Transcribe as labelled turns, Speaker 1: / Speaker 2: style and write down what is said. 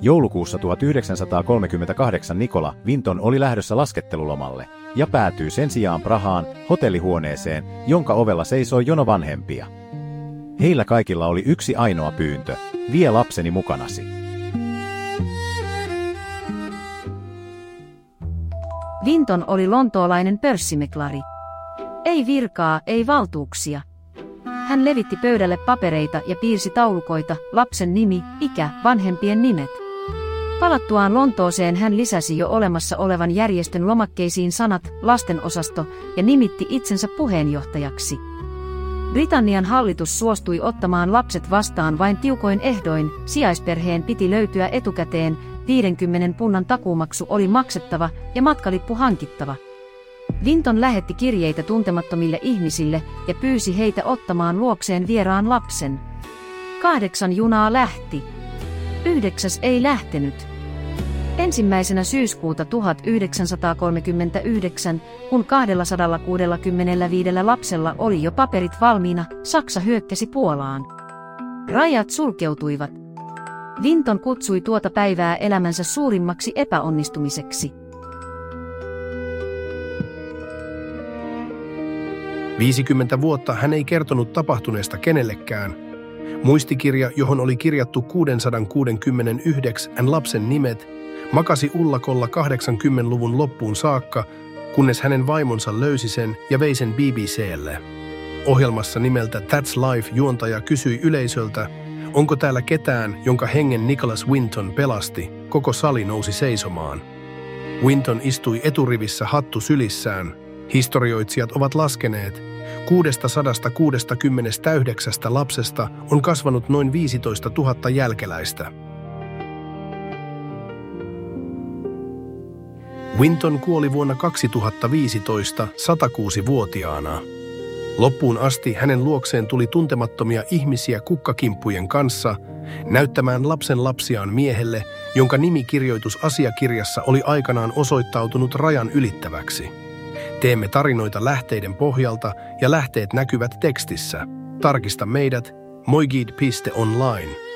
Speaker 1: Joulukuussa 1938 Nikola Winton oli lähdössä laskettelulomalle ja päätyi sen sijaan Prahaan hotellihuoneeseen, jonka ovella seisoi jono vanhempia. Heillä kaikilla oli yksi ainoa pyyntö: vie lapseni mukanasi.
Speaker 2: Winton oli lontoolainen pörssimeklari. Ei virkaa, ei valtuuksia. Hän levitti pöydälle papereita ja piirsi taulukoita, lapsen nimi, ikä, vanhempien nimet. Palattuaan Lontooseen hän lisäsi jo olemassa olevan järjestön lomakkeisiin sanat lastenosasto ja nimitti itsensä puheenjohtajaksi. Britannian hallitus suostui ottamaan lapset vastaan vain tiukoin ehdoin, sijaisperheen piti löytyä etukäteen, 50 punnan takuumaksu oli maksettava ja matkalippu hankittava. Winton lähetti kirjeitä tuntemattomille ihmisille ja pyysi heitä ottamaan luokseen vieraan lapsen. 8 junaa lähti. 9 ei lähtenyt. 1. syyskuuta 1939, kun 265 lapsella oli jo paperit valmiina, Saksa hyökkäsi Puolaan. Rajat sulkeutuivat. Winton kutsui tuota päivää elämänsä suurimmaksi epäonnistumiseksi.
Speaker 3: 50 vuotta hän ei kertonut tapahtuneesta kenellekään. Muistikirja, johon oli kirjattu 669 lapsen nimet, makasi ullakolla 80-luvun loppuun saakka, kunnes hänen vaimonsa löysi sen ja vei sen BBC:lle. Ohjelmassa nimeltä That's Life juontaja kysyi yleisöltä, onko täällä ketään, jonka hengen Nicholas Winton pelasti. Koko sali nousi seisomaan. Winton istui eturivissä hattu sylissään. Historioitsijat ovat laskeneet, 669 lapsesta on kasvanut noin 15 000 jälkeläistä. Winton kuoli vuonna 2015 106-vuotiaana. Loppuun asti hänen luokseen tuli tuntemattomia ihmisiä kukkakimppujen kanssa näyttämään lapsen lapsiaan miehelle, jonka nimikirjoitusasiakirjassa oli aikanaan osoittautunut rajan ylittäväksi. Teemme tarinoita lähteiden pohjalta ja lähteet näkyvät tekstissä. Tarkista meidät moigid.online.